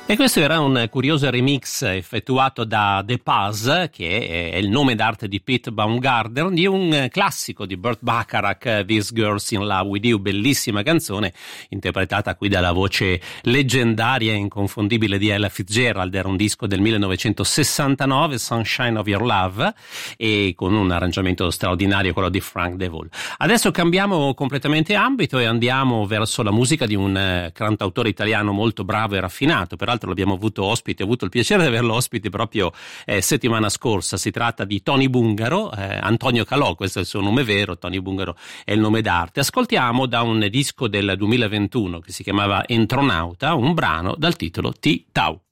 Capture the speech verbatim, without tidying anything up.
E questo era un curioso remix effettuato da The Paz, che è il nome d'arte di Pete Baumgartner, di un classico di Burt Bacharach, These Girls in Love with You, bellissima canzone interpretata qui dalla voce leggendaria e inconfondibile di Ella Fitzgerald. Era un disco del millenovecentosessantanove, Sunshine of Your Love, e con un arrangiamento straordinario, quello di Frank DeVol. Adesso cambiamo completamente ambito e andiamo verso la musica di un cantautore italiano molto bravo e raffinato. Peraltro l'abbiamo avuto ospite, ho avuto il piacere di averlo ospite proprio eh, settimana scorsa. Si tratta di Tony Bungaro, eh, Antonio Calò, questo è il suo nome vero, Tony Bungaro è il nome d'arte. Ascoltiamo da un disco del duemilaventuno che si chiamava Entronauta un brano dal titolo Ti Tau.